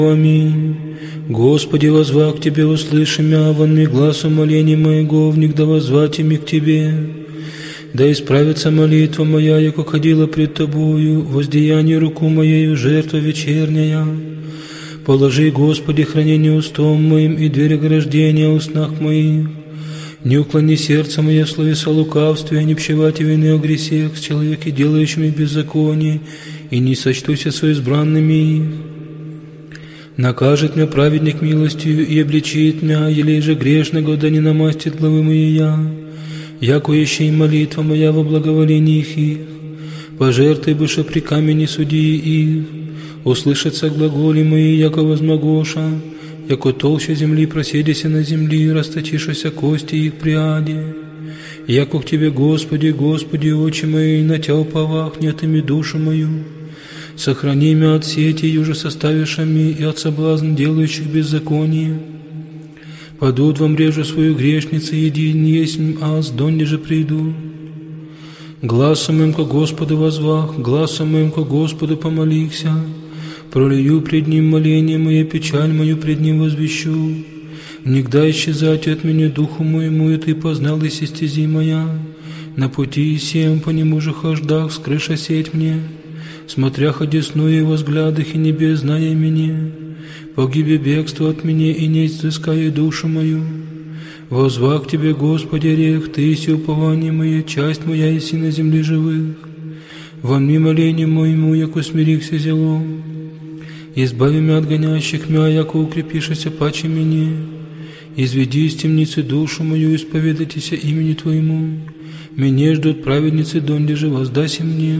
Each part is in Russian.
Аминь. Господи, возвах к Тебе, услыши мя, вон ми глаз умоления моего, вник да воззвать ими к Тебе. Да исправится молитва моя, яко ходила пред Тобою, воздеяние руку моею, жертва вечерняя. Положи, Господи, хранение устом моим и дверь ограждения в устнах моих. Не уклони сердце мое в словеса лукавстве, не пщевати вины о гресех с человеки, делающими беззаконие, и не сочтуся со избранными их. Накажет меня праведник милостью и обличит меня, елей же грешного, да не намастит главы моей я. Яко еще и молитва моя во благоволениях их, пожертвуй быше при камени судьи их, услышатся глаголи мои, яко возмогоша, яко толща земли проседися на земли, расточишися кости их приаде. Яко к Тебе, Господи, Господи, очи мои, на Тя уповах, не отыми душу мою. Сохрани меня от сети, юже составившими, и от соблазн делающих беззаконие. Падут вам режу свою грешницу, един есть аз, донде же приду. Гласом моим ко Господу возвах, гласом моим ко Господу помолихся. Пролью пред Ним моление мое, печаль мою пред Ним возвещу. Нигда исчезать от меня духу моему, и Ты познал и стези моя. На пути всем по Нему же хождах, скрыша сеть мне. Смотрях одесную Его взглядах и небес, зная меня. Погибе бегство от меня, и не изыская душу мою. Возвах к Тебе, Господи, рех, Ты еси упование мое, часть моя еси на земле живых. Вон ми молению моему, яко смирихся зелом. Избави меня от гонящих мя, яко укрепишься паче мне. Изведи из темницы душу мою, исповедайтеся имени Твоему. Меня ждут праведницы, донде же воздаси мне.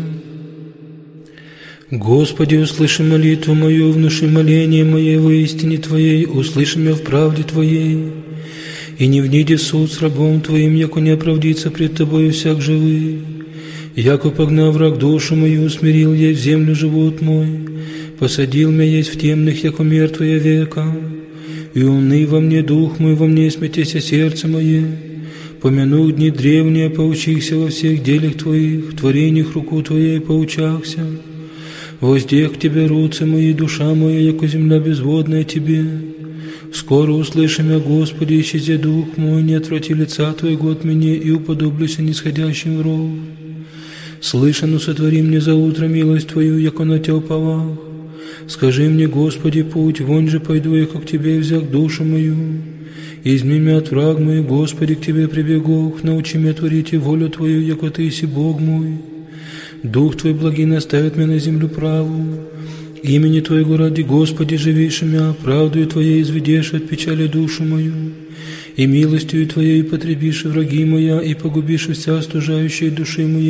Господи, услыши молитву мою, внуши моление мое во истине Твоей, услыши меня в правде Твоей. И не вниди в суд с рабом Твоим, яко не оправдится пред Тобою всяк живый. Яко погнав враг душу мою, смирил я в землю живот мой, посадил меня есть в темных, яко мертвая века. И умный во мне дух мой, во мне смятеся сердце мое. Помяну дни древние, поучихся во всех делях Твоих, в творениях руку Твоей поучахся. Воздех к Тебе руцы мои, душа моя, яко земля безводная Тебе. Скоро услыши меня, Господи, исчези дух мой, не отврати лица Твоего от меня, и уподоблюся нисходящим в ров. Слышано, сотвори мне за утро милость Твою, яко на Тя уповах. Скажи мне, Господи, путь, вон же пойду, яко к Тебе взял душу мою. Изми меня от враг мой, Господи, к Тебе прибегу, научи меня творить волю Твою, яко Ты еси Бог мой. Дух Твой благий наставит меня на землю праву. Имени Твоего ради, Господи, живейши мя, правдою Твоей изведешь от печали душу мою. И милостью Твоей потребишь враги моя, и погубишь вся остужающая души моей.